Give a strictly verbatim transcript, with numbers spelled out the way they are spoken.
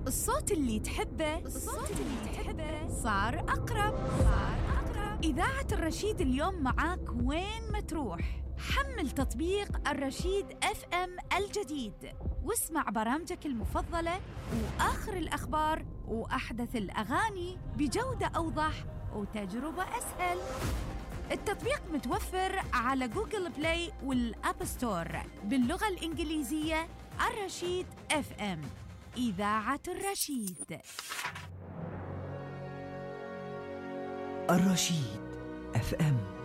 الصوت اللي تحبه الصوت اللي تحبه صار أقرب صار أقرب إذاعة الرشيد اليوم معاك وين ما تروح. حمل تطبيق الرشيد اف ام الجديد واسمع برامجك المفضلة وآخر الأخبار وأحدث الأغاني بجودة أوضح وتجربة أسهل. التطبيق متوفر على جوجل بلاي والأب ستور باللغة الإنجليزية. الرشيد اف ام، إذاعة الرشيد. الرشيد اف ام.